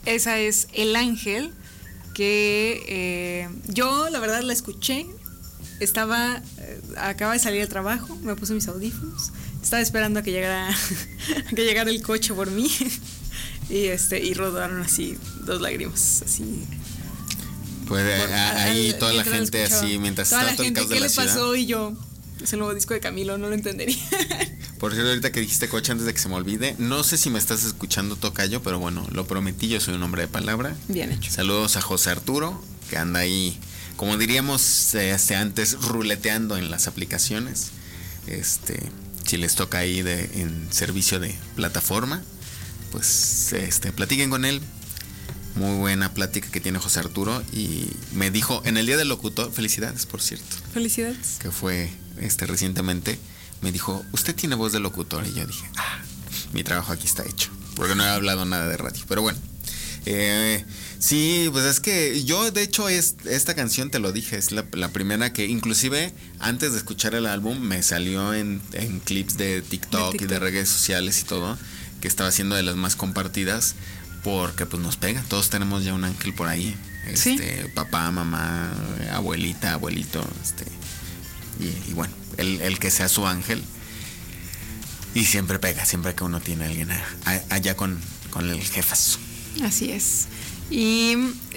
esa es El Ángel, que yo la verdad la escuché. Acaba de salir del trabajo, me puse mis audífonos, estaba esperando a que llegara el coche por mí y rodaron así 2 lágrimas, así. Pues ahí toda la gente así, mientras estaba todo el caos de la ciudad. ¿Qué le pasó? Y yo, es el nuevo disco de Camilo, no lo entendería. Por cierto, ahorita que dijiste coche, antes de que se me olvide, no sé si me estás escuchando, tocayo, pero bueno, lo prometí, yo soy un hombre de palabra. Bien hecho. Saludos a José Arturo, que anda ahí, como diríamos antes, ruleteando en las aplicaciones. Si les toca ahí en servicio de plataforma, pues platiquen con él. Muy buena plática que tiene José Arturo. Y me dijo, en el Día del Locutor, felicidades, por cierto. Felicidades. Que fue recientemente, me dijo, usted tiene voz de locutor. Y yo dije, mi trabajo aquí está hecho, porque no he hablado nada de radio. Pero bueno, sí, pues es que yo, de hecho, esta canción, te lo dije, es la primera que inclusive antes de escuchar el álbum me salió en clips de TikTok y de redes sociales y todo, que estaba siendo de las más compartidas, porque pues nos pega, todos tenemos ya un ángel por ahí, ¿sí? Papá, mamá, abuelita, abuelito, y bueno, el que sea su ángel, y siempre pega, siempre que uno tiene a alguien allá con el jefazo. Así es. Y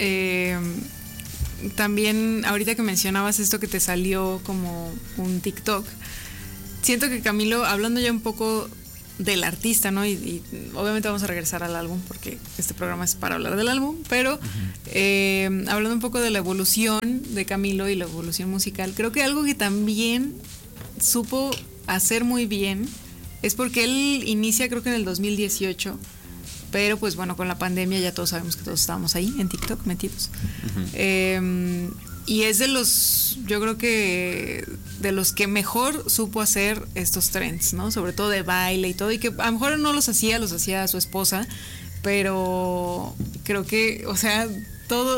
también ahorita que mencionabas esto que te salió como un TikTok, siento que Camilo, hablando ya un poco del artista, ¿no? Y obviamente vamos a regresar al álbum porque este programa es para hablar del álbum, pero hablando un poco de la evolución de Camilo y la evolución musical, creo que algo que también supo hacer muy bien es porque él inicia, creo que en el 2018, pero pues bueno, con la pandemia ya todos sabemos que todos estábamos ahí en TikTok metidos. Y es yo creo que de los que mejor supo hacer estos trends, ¿no? Sobre todo de baile y todo, y que a lo mejor no los hacía su esposa, pero creo que, o sea, todo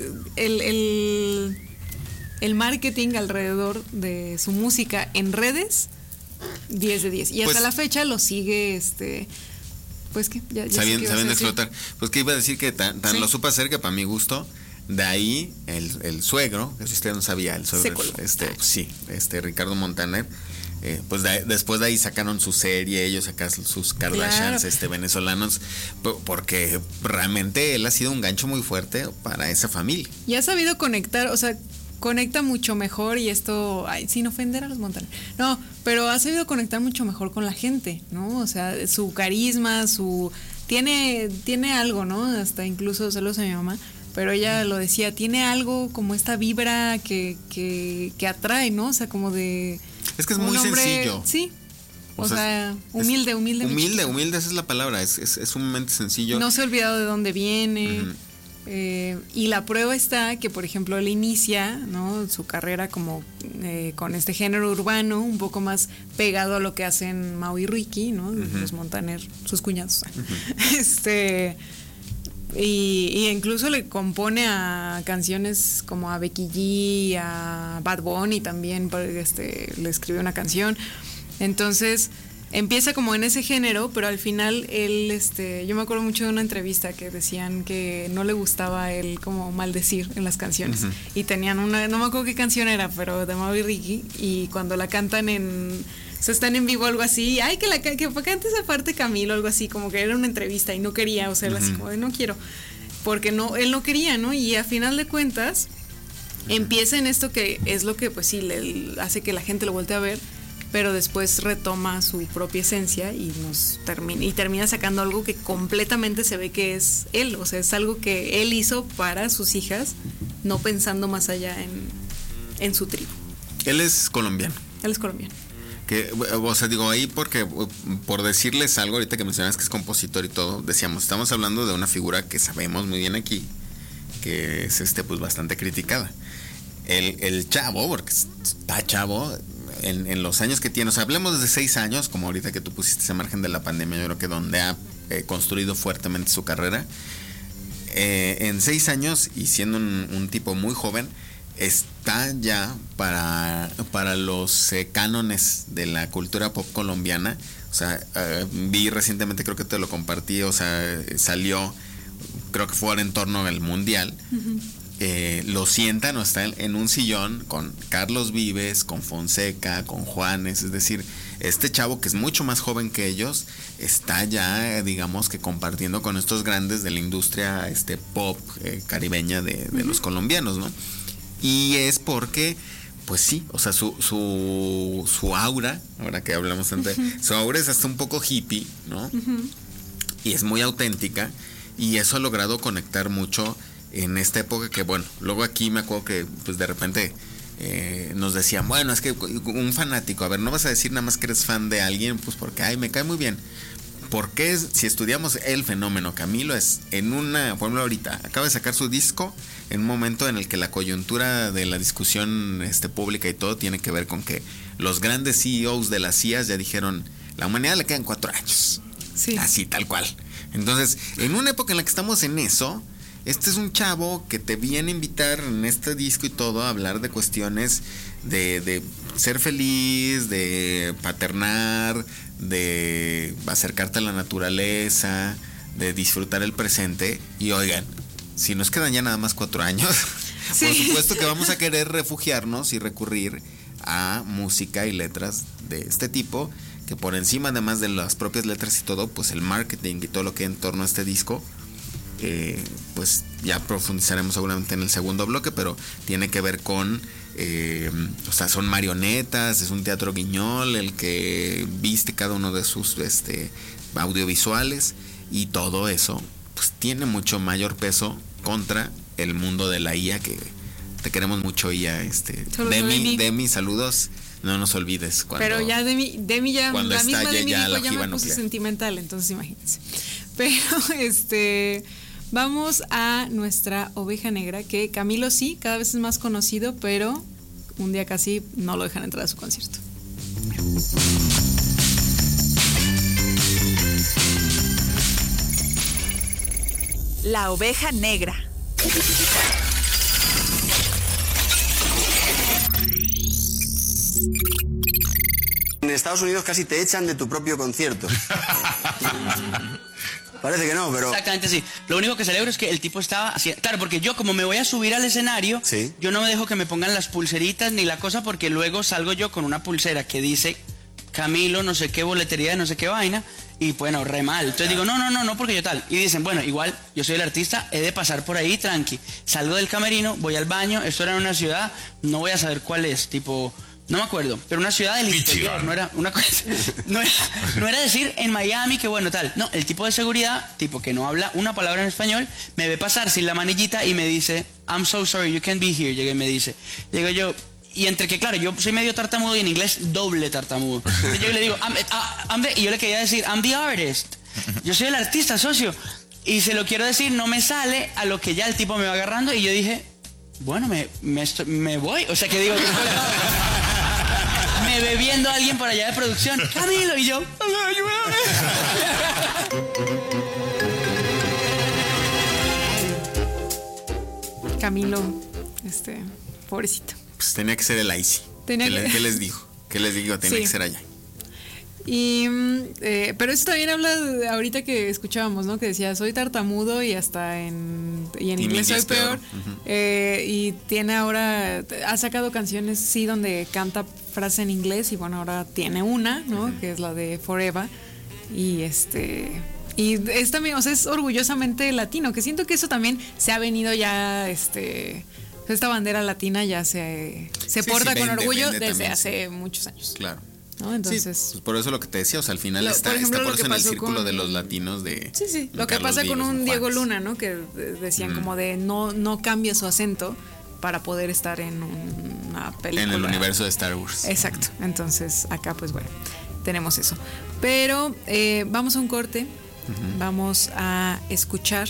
el marketing alrededor de su música en redes, 10 de 10. Y hasta la fecha lo sigue, pues que ya sabiendo explotar. Pues que iba a decir que tan ¿sí? Lo supo hacer que para mi gusto, de ahí el suegro, que si usted no sabía, el suegro, Ricardo Montaner, pues después de ahí sacaron su serie, ellos sacaron sus Kardashians, claro, venezolanos, porque realmente él ha sido un gancho muy fuerte para esa familia. Y ha sabido conectar, o sea, conecta mucho mejor, y esto, sin ofender a los Montaner, no, pero ha sabido conectar mucho mejor con la gente, ¿no? O sea, su carisma, tiene algo, ¿no? Hasta incluso saludos a mi mamá, pero ella lo decía, tiene algo como esta vibra que atrae, ¿no? O sea, como de... Es que es muy sencillo. Sí. O sea, humilde. Humilde, esa es la palabra, es sumamente sencillo. No se ha olvidado de dónde viene. Y la prueba está que, por ejemplo, él inicia, ¿no?, su carrera como con este género urbano, un poco más pegado a lo que hacen Mau y Ricky, ¿no? Los Montaner, sus cuñados. Y incluso le compone a canciones como a Becky G, a Bad Bunny también, le escribió una canción. Entonces empieza como en ese género, pero al final él, yo me acuerdo mucho de una entrevista que decían que no le gustaba él como maldecir en las canciones. Y tenían no me acuerdo qué canción era, pero de Mau y Ricky, y cuando la cantan están en vivo, algo así, que cante esa parte Camilo, algo así, como que era una entrevista y no quería, o sea, así como de no quiero, porque él no quería, ¿no? Y a final de cuentas empieza en esto que es lo que pues sí le hace que la gente lo voltee a ver, pero después retoma su propia esencia y termina sacando algo que completamente se ve que es él, o sea, es algo que él hizo para sus hijas, no pensando más allá en su tribu. Él es colombiano. Que, o sea, digo ahí porque por decirles algo, ahorita que mencionas que es compositor y todo, decíamos, estamos hablando de una figura que sabemos muy bien aquí, que es pues bastante criticada. El chavo, porque está chavo, en los años que tiene, o sea, hablemos de 6 años, como ahorita que tú pusiste ese margen de la pandemia, yo creo que donde ha construido fuertemente su carrera, en 6 años y siendo un tipo muy joven, está ya para los cánones de la cultura pop colombiana. O sea, vi recientemente, creo que te lo compartí, o sea, salió creo que fue ahora en torno al Mundial, lo sientan o está en un sillón con Carlos Vives, con Fonseca, con Juanes, es decir, este chavo que es mucho más joven que ellos está ya, digamos que compartiendo con estos grandes de la industria pop caribeña de los colombianos, ¿no? Y es porque, pues sí, o sea, su aura, ahora que hablamos antes, su aura es hasta un poco hippie, ¿no? Y es muy auténtica, y eso ha logrado conectar mucho en esta época que, bueno, luego aquí me acuerdo que pues de repente nos decían, bueno, es que un fanático, a ver, no vas a decir nada más que eres fan de alguien, pues porque, ay, me cae muy bien. Porque si estudiamos el fenómeno Camilo es en una, por ejemplo, ahorita acaba de sacar su disco en un momento en el que la coyuntura de la discusión pública y todo tiene que ver con que los grandes CEOs de las CIAs ya dijeron, la humanidad le quedan 4 años. Sí. Así, tal cual. Entonces, en una época en la que estamos en eso, este es un chavo que te viene a invitar en este disco y todo a hablar de cuestiones de ser feliz, de paternar, de acercarte a la naturaleza, de disfrutar el presente. Y oigan, si nos quedan ya nada más 4 años, sí, por supuesto que vamos a querer refugiarnos y recurrir a música y letras de este tipo, que por encima además de las propias letras y todo, pues el marketing y todo lo que hay en torno a este disco, pues ya profundizaremos seguramente en el segundo bloque, pero tiene que ver con o sea, son marionetas, es un teatro guiñol el que viste cada uno de sus audiovisuales, y todo eso pues tiene mucho mayor peso contra el mundo de la IA, que te queremos mucho, IA. Demi, saludos. No nos olvides cuando. Pero ya Demi ya cuando la está misma Demi ya dijo, ya me puse sentimental, entonces imagínense. Pero vamos a nuestra oveja negra, que Camilo sí, cada vez es más conocido, pero un día casi no lo dejan entrar a su concierto. La oveja negra. En Estados Unidos casi te echan de tu propio concierto. Parece que no, pero... Exactamente, sí. Lo único que celebro es que el tipo estaba haciendo... Claro, porque yo como me voy a subir al escenario, ¿sí? Yo no me dejo que me pongan las pulseritas ni la cosa, porque luego salgo yo con una pulsera que dice Camilo, no sé qué boletería de no sé qué vaina, y bueno, re mal. Entonces digo, no, porque yo tal. Y dicen, bueno, igual, yo soy el artista, he de pasar por ahí, tranqui. Salgo del camerino, voy al baño, esto era en una ciudad, no voy a saber cuál es, tipo... No me acuerdo, pero una ciudad del interior, no era una cosa, no era decir en Miami que bueno tal, no, el tipo de seguridad, tipo que no habla una palabra en español, me ve pasar sin la manillita y me dice, I'm so sorry, you can't be here, llega y me dice, digo yo, y entre que claro, yo soy medio tartamudo y en inglés doble tartamudo, entonces yo le digo, y yo le quería decir, I'm the artist, yo soy el artista, socio, y se lo quiero decir, no me sale, a lo que ya el tipo me va agarrando y yo dije, bueno, me voy, o sea que digo... Me ve viendo a alguien por allá de producción, Camilo, y yo, ayúdame. Camilo, pobrecito. Pues tenía que ser el ICI. ¿Qué les dijo? ¿Qué les digo? Tenía que ser allá. Y pero eso también habla de ahorita que escuchábamos, ¿no? Que decía, soy tartamudo y hasta en inglés soy peor. Y tiene ahora, ha sacado canciones, sí, donde canta frase en inglés, y bueno, ahora tiene una, ¿no? Que es la de Forever. Y y es también, o sea, es orgullosamente latino, que siento que eso también se ha venido ya, esta bandera latina ya se porta con orgullo desde también, hace muchos años. Claro. ¿No? Entonces, sí, pues por eso lo que te decía, o sea, al final está por eso en el círculo de los latinos de... Sí, lo que pasa con un Diego Luna, ¿no? Que decían como de no cambia su acento para poder estar en una película. En el universo de Star Wars. Exacto, entonces acá pues bueno, tenemos eso. Pero vamos a un corte, vamos a escuchar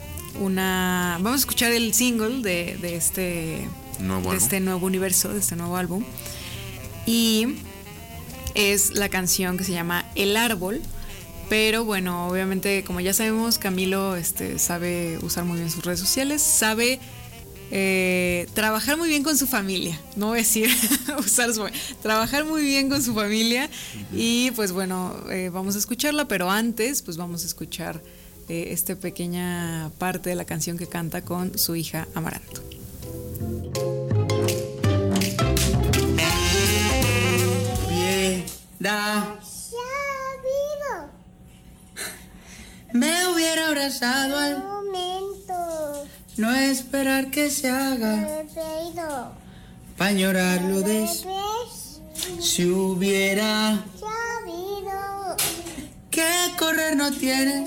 el single de este nuevo universo, de este nuevo álbum, y es la canción que se llama El Árbol. Pero bueno, obviamente, como ya sabemos, Camilo sabe usar muy bien sus redes sociales, sabe trabajar muy bien con su familia, no voy a decir trabajar muy bien con su familia. Y pues bueno, vamos a escucharla, pero antes pues vamos a escuchar esta pequeña parte de la canción que canta con su hija Amaranto. Me hubiera abrazado al momento, no esperar que se haga pa' llorarlo si hubiera sabido que correr no tiene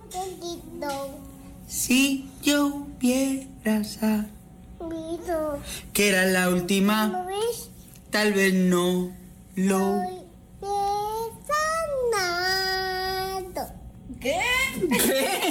si yo hubiera sabido que era la última, tal vez no lo ¿Qué?